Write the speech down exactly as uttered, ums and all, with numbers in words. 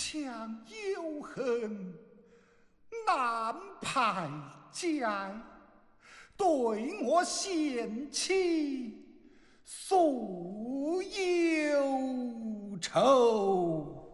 强有恨难排解，对我贤妻素有仇。